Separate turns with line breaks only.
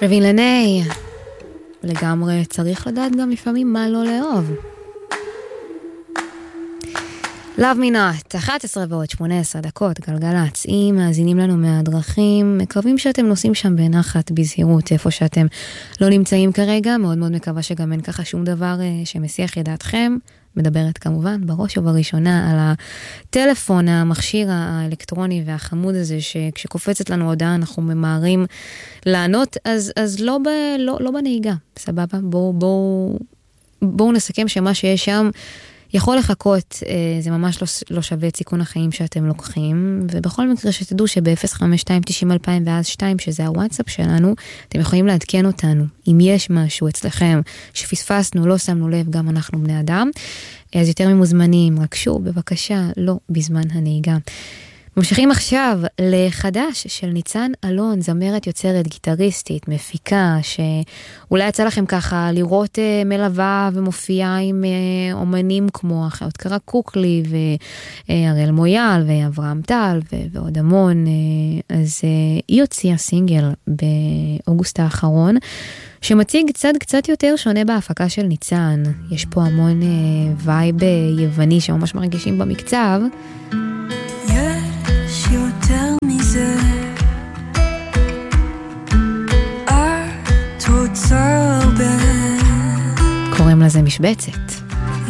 רבילני, לגמרי צריך לדעת גם לפעמים מה לא לאהוב. Love me not, 11 ועוד 18 דקות, גלגלץ, אם מאזינים לנו מהדרכים, מקווים שאתם נוסעים שם בנחת, בזהירות, איפה שאתם לא נמצאים כרגע, מאוד מאוד מקווה שגם אין ככה שום דבר שמסיח ידעתכם, מדברת כמובן בראש ובראשונה על הטלפון, המכשיר האלקטרוני והחמוד הזה, שכשקופצת לנו הודעה אנחנו ממהרים לענות, אז לא בנהיגה, סבבה? בואו נסכם שמה שיש שם יכול לחכות, זה ממש לא שווה את סיכון החיים שאתם לוקחים, ובכל מקרה שתדעו שב-052-90-2002, שזה הוואטסאפ שלנו, אתם יכולים לעדכן אותנו, אם יש משהו אצלכם שפספסנו, לא שמנו לב, גם אנחנו בני אדם, אז יותר ממוזמנים, רק שוב, בבקשה, לא בזמן הנהיגה. ממשיכים עכשיו לחדש של ניצן אלון, זמרת, יוצרת, גיטריסטית, מפיקה, שאולי יצא לכם ככה לראות מלווה ומופיעה עם אומנים כמו החיות קרא קוקלי ואריאל מויאל ואברהם טל ועוד המון. אז היא הוציאה סינגל באוגוסט האחרון, שמציג צד קצת יותר שונה בהפקה של ניצן. יש פה המון וייב יווני שממש מרגישים במקצב.
יותר מזה את רוצה הרבה
קוראים לזה משבצת.